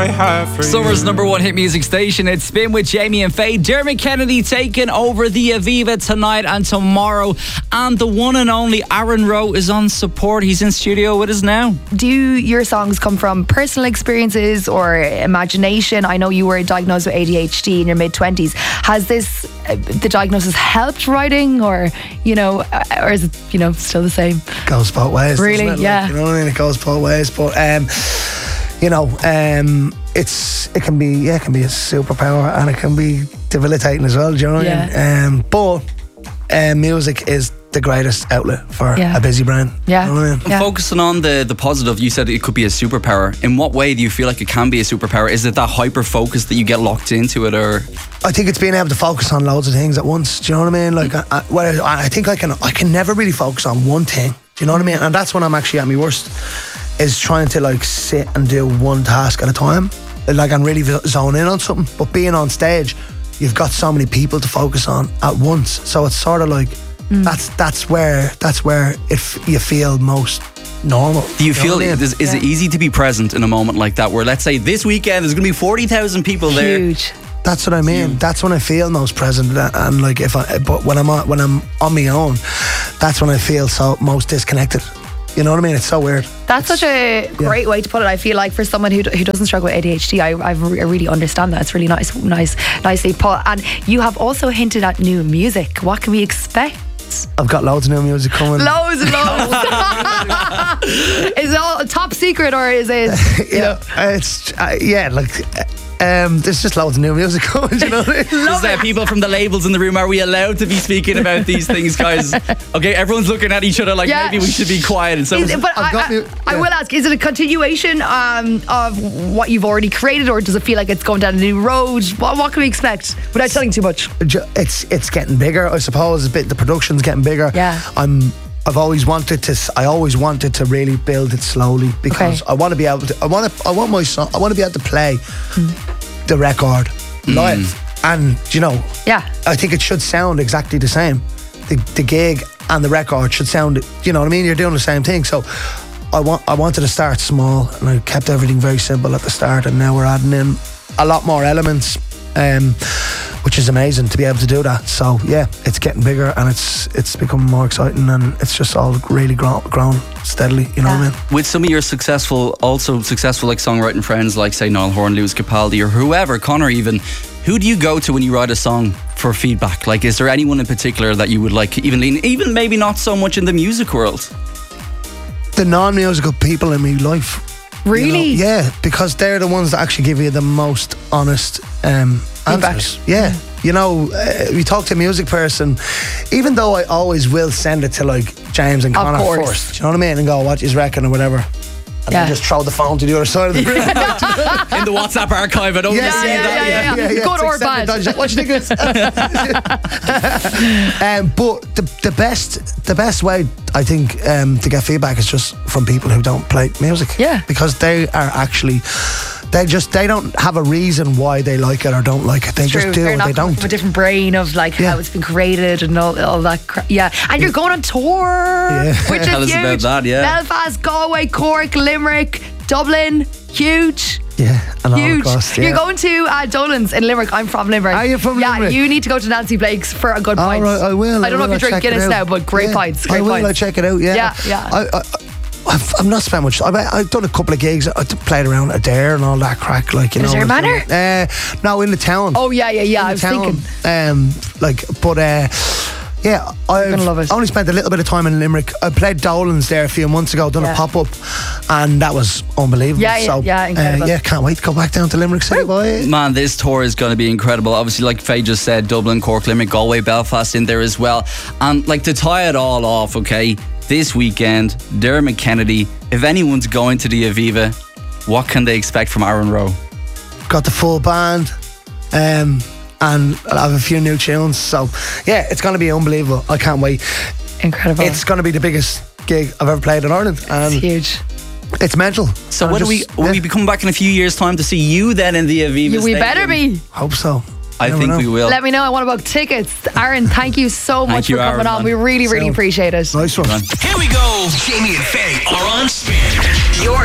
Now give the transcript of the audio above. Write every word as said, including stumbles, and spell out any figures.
I have for Summer's you. number one hit music station. It's Spin with Jamie and Faye. Dermot Kennedy taking over the Aviva tonight and tomorrow. And the one and only Aaron Rowe is on support. He's in studio with us now. Do your songs come from personal experiences or imagination? I know you were diagnosed with A D H D in your mid-twenties. Has this, uh, the diagnosis helped writing, or, you know, uh, or is it, you know, still the same? Goes both ways. Really? doesn't it? Yeah. Like, you know what I mean? It goes both ways. But, um, you know, um, it's it can be, yeah, it can be a superpower and it can be debilitating as well. Do you know what I Yeah. mean? Um, but uh, music is the greatest outlet for Yeah. a busy brain. Yeah. You know what I mean? Yeah. Focusing on the, the positive, you said it could be a superpower. In what way do you feel like it can be a superpower? Is it that hyper focus that you get locked into it, or? I think it's being able to focus on loads of things at once. Do you know what I mean? Like, I, I, well, I think I can I can never really focus on one thing. Do you know what I mean? And that's when I'm actually at my worst, is trying to like sit and do one task at a time, like, and really zone in on something. But being on stage, you've got so many people to focus on at once, so it's sort of like mm. that's that's where that's where if you feel most normal. Do you, you feel, I mean? is, is Yeah. it easy to be present in a moment like that, where let's say this weekend there's going to be forty thousand people there? Huge. That's what I mean. That's when I feel most present, and, and like if I, but when I'm on, when I'm on my own, that's when I feel so most disconnected. You know what I mean? It's so weird. That's such a great way to put it. I feel like for someone who, who doesn't struggle with A D H D, I, I really understand that. It's really nice, nice, nicely put. And you have also hinted at new music. What can we expect? I've got loads of new music coming. Loads and loads. Is it all top secret, or is it? You yeah, know? it's uh, yeah, like. Um, there's just loads of new music coming, you know what I mean? Is there people from the labels in the room? Are we allowed to be speaking about these things, guys? Okay, everyone's looking at each other like Yeah. maybe we should be quiet. And so Is it- but I, I've got I, you- I yeah. will ask, is it a continuation um, of what you've already created, or does it feel like it's going down a new road? What, what can we expect without telling too much? Ju- It's it's getting bigger, I suppose. A bit, the production's getting bigger. Yeah. I'm. I've always wanted to. s- I always wanted to really build it slowly, because Okay. I want to be able to. I want to. I want my song. I want to be able to play the record live, and you know, Yeah. I think it should sound exactly the same. The, the gig and the record should sound, you know what I mean? You're doing the same thing. So I want I wanted to start small, and I kept everything very simple at the start, and now we're adding in a lot more elements, um, which is amazing to be able to do that. So yeah, it's getting bigger, and it's it's becoming more exciting, and it's just all really grown, grown steadily, you know what I mean? with some of your successful, also successful like songwriting friends, like say Niall Horan, Lewis Capaldi, or whoever, Connor even, who do you go to when you write a song for feedback? Like, is there anyone in particular that you would like even lean, even maybe not so much in the music world? The non-musical people in my life. Really? You know? Yeah, because they're the ones that actually give you the most honest um, Feedback. answers. Yeah. You know, uh, you talk to a music person, even though I always will send it to like James and Of Connor course. first. Do you know what I mean? And go, what you reckon or whatever. And Yeah. then just throw the phone to the other side of the room. In the WhatsApp archive, I don't Yeah, see yeah, that. yeah, yeah. Good it's or accepted. bad? Don't you- What you think of this? um, but the, the best the best way, I think, um, to get feedback is just from people who don't play music. Yeah. Because they are actually, they just, they don't have a reason why they like it or don't like it. They True, just do they're it. not They coming don't. from a different brain of like Yeah. how it's been created and all, all that. Cra- yeah, and you're going on tour, Yeah. which is Tell us huge. about that, yeah. Belfast, Galway, Cork, Limerick, Dublin, huge. Yeah, and all Huge. across, yeah. You're going to uh, Dolan's in Limerick. I'm from Limerick. Are you from yeah, Limerick? you need to go to Nancy Blake's for a good All pint. right, I will. I don't know will, if you I'll drink check it Guinness out. now, but great Yeah, pints. Great I will. pints. I check it out. Yeah, Yeah, yeah. I, I, I've, I've not spent much. I've, I've done a couple of gigs. I played around at Dare and all that crack. Like, you Is know, there a manor? Uh, no, in the town. Oh yeah, yeah, yeah. in I the was town. thinking. Um, like, but uh, yeah, I've gonna love it. only spent a little bit of time in Limerick. I played Dolan's there a few months ago. Done Yeah. a pop up, and that was unbelievable. Yeah, yeah, so, yeah, incredible. Uh, yeah, can't wait to go back down to Limerick City, boy. Man, this tour is going to be incredible. Obviously, like Faye just said, Dublin, Cork, Limerick, Galway, Belfast in there as well. And like to tie it all off, okay, this weekend, Dermot Kennedy, if anyone's going to the Aviva, what can they expect from Aaron Rowe? Got the full band, um, and I have a few new tunes. So yeah, it's going to be unbelievable. I can't wait. Incredible. It's going to be the biggest gig I've ever played in Ireland, and It's huge. it's mental. So I'm when do we just- will yeah, we be coming back in a few years' time to see you then in the Aviva You- we Stadium? better be. hope so. I Never think know. we will. Let me know. I want to book tickets. Aaron, thank you so much you, for coming Aaron, on. man. We really, really So- appreciate it. Nice one. Here we go. Jamie and Faye are on Spin. Your